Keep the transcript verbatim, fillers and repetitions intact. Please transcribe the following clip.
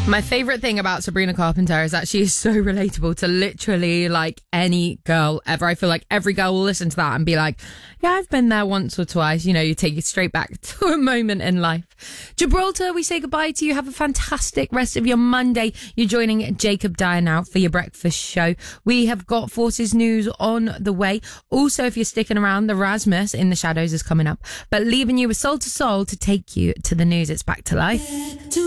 My favourite thing about Sabrina Carpenter is that she is so relatable to literally like any girl ever. I feel like every girl will listen to that and be like, yeah, I've been there once or twice. You know, you take it straight back to a moment in life. Gibraltar, we say goodbye to you. Have a fantastic rest of your Monday. You're joining Jacob Dyer now for your breakfast show. We have got Forces News on the way. Also, if you're sticking around, the Rasmus in the Shadows is coming up. But leaving you with Soul to Soul to take you to the news. It's Back to Life.